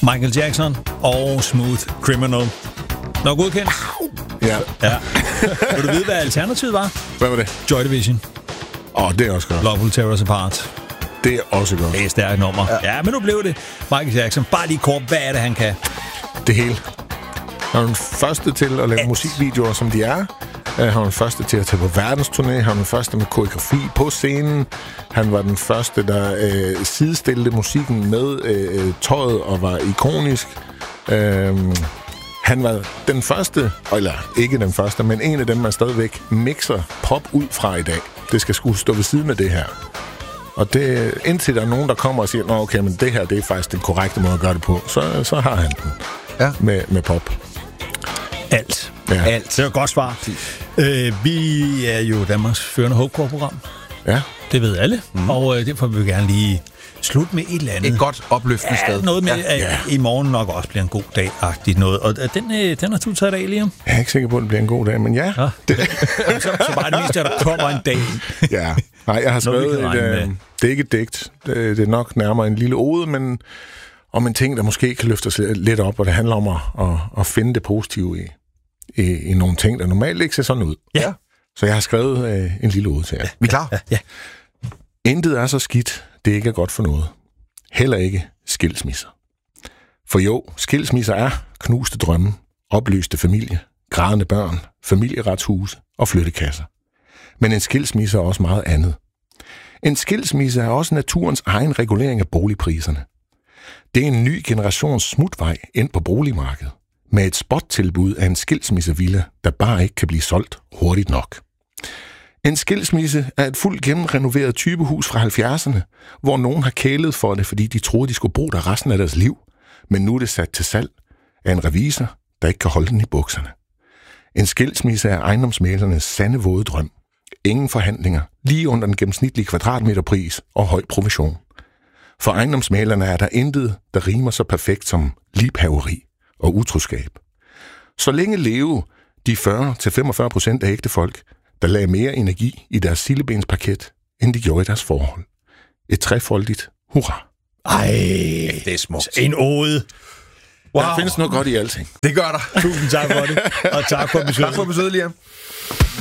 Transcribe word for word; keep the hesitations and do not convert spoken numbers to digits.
Michael Jackson og Smooth Criminal. Nå, godkendt? Ja. Ja. Vil du vide, hvad alternativet var? Hvad var det? Joy Division. Åh, oh, det er også godt. Love Will Tear Us Apart. Det er også godt. Det er et stærkt nummer. Ja. ja, men nu blev det Michael Jackson. Bare lige kort, hvad er det, han kan? Det hele. Han er den første til at lave Alt. musikvideoer, som de er. Han var den første til at tage på verdensturné. Han var den første med koreografi på scenen. Han var den første, der øh, sidestillede musikken med øh, tøjet og var ikonisk. Øh, han var den første, eller ikke den første, men en af dem, man stadigvæk mixer pop ud fra i dag. Det skal skulle stå ved siden af det her. Og det, indtil der er nogen, der kommer og siger, nå okay, men det her, det er faktisk den korrekte måde at gøre det på, så, så har han den ja. med, med pop. Alt. Ja. Alt. Det er et godt svar. Øh, vi er jo Danmarks førende Hopecore-program. Ja. Det ved alle. Mm. Og øh, derfor vil vi gerne lige slutte med et eller andet. Et godt opløftende ja, sted. Noget med, ja. at Ja. i morgen nok også bliver en god dag-agtigt noget. Og den, øh, den har du taget af, Liam? Jeg er ikke sikker på, at det bliver en god dag, men ja. ja. Det. så, så bare det meste, at der kommer en dag. Ja. Nej, jeg har skrevet et, øh, det er ikke et digt. Det, det er nok nærmere en lille ode, men om en ting, der måske kan løfte sig lidt op, og det handler om at, at, at finde det positive i, i, i nogle ting, der normalt ikke ser sådan ud. Ja. Så jeg har skrevet øh, en lille ode til jer. Vi er klar? Ja. ja. Intet er så skidt, det ikke er godt for noget. Heller ikke skilsmisser. For jo, skilsmisser er knuste drømme, opløste familie, grædende børn, familieretshuse og flyttekasser. Men en skilsmisse er også meget andet. En skilsmisse er også naturens egen regulering af boligpriserne. Det er en ny generations smutvej ind på boligmarkedet, med et spottilbud af en skilsmissevilla, der bare ikke kan blive solgt hurtigt nok. En skilsmisse er et fuldt gennemrenoveret typehus fra halvfjerdserne, hvor nogen har kælet for det, fordi de troede, de skulle bo der resten af deres liv, men nu er det sat til salg af en revisor, der ikke kan holde den i bukserne. En skilsmisse er ejendomsmæglernes sande våde drøm. Ingen forhandlinger, lige under den gennemsnitlige kvadratmeterpris og høj provision. For ejendomsmæglerne er der intet, der rimer så perfekt som liebhaveri og utroskab. Så længe leve de fyrre til femogfyrre procent af ægte folk, der lagde mere energi i deres sillebensparket, end de gjorde i deres forhold. Et trefoldigt hurra. Ej, det er smukt. En ode. Wow. Der findes noget godt i alting. Det gør der. Tusind tak for det, og tak for besøget. Tak for besøget, Liam.